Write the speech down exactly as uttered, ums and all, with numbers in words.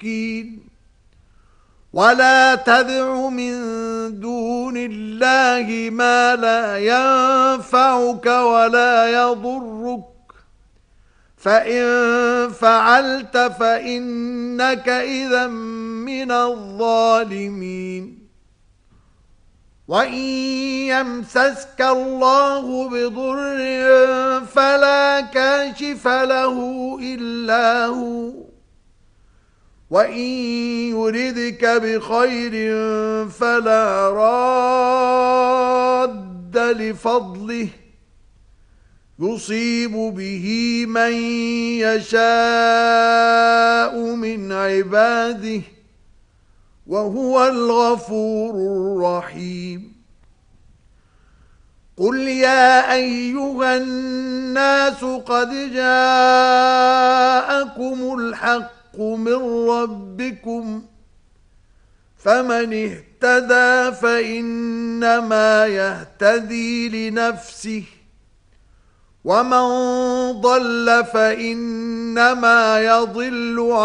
مشركين ولا تدع من دون الله ما لا ينفعك ولا يضرك فإن فعلت فإنك إذا من الظالمين وَإِن يَمْسَسْكَ اللَّهُ بِضُرٍّ فَلَا كَاشِفَ لَهُ إِلَّا هُوَ وَإِن يُرِدْكَ بِخَيْرٍ فَلَا رَادَّ لِفَضْلِهِ يُصِيبُ بِهِ مَن يَشَاءُ مِنْ عِبَادِهِ وَهُوَ الْغَفُورُ الرَّحِيمُ قُلْ يَا أَيُّهَا النَّاسُ قَدْ جَاءَكُمُ الْحَقُّ مِنْ رَبِّكُمْ فَمَنِ اهْتَدَى فَإِنَّمَا يَهْتَدِي لِنَفْسِهِ وَمَنْ ضَلَّ فَإِنَّمَا يَضِلُّ